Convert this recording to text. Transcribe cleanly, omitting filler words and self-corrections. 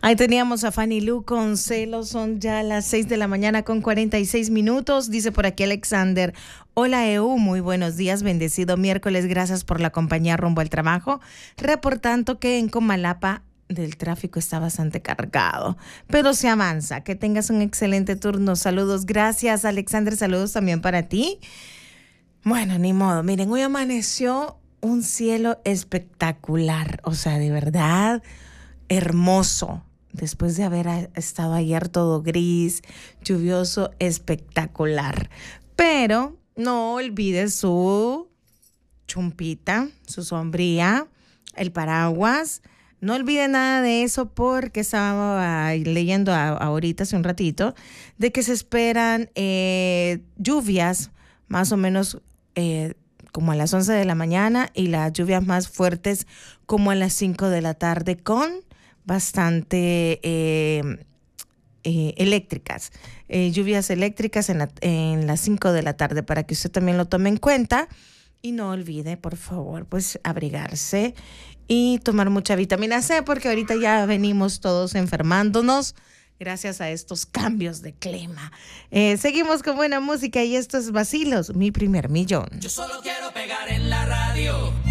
Ahí teníamos a Fanny Lu con Celos, son ya las 6 de la mañana con 46 minutos. Dice por aquí Alexander, hola EU, muy buenos días, bendecido miércoles, gracias por la compañía rumbo al trabajo. Reportando que en Comalapa del tráfico está bastante cargado, pero se avanza. Que tengas un excelente turno. Saludos, gracias Alexander, saludos también para ti. Bueno, ni modo, miren, hoy amaneció un cielo espectacular, o sea, de verdad hermoso. Después de haber estado ayer todo gris, lluvioso, espectacular. Pero no olvides su chumpita, su sombría, el paraguas. No olvide nada de eso porque estaba leyendo ahorita hace un ratito de que se esperan lluvias más o menos como a las 11 de la mañana y las lluvias más fuertes como a las 5 de la tarde con bastante eléctricas, lluvias eléctricas en las 5 de la tarde para que usted también lo tome en cuenta. Y no olvide, por favor, pues abrigarse y tomar mucha vitamina C porque ahorita ya venimos todos enfermándonos gracias a estos cambios de clima. Seguimos con buena música y esto es Vacilos, mi primer millón. Yo solo quiero pegar en la radio.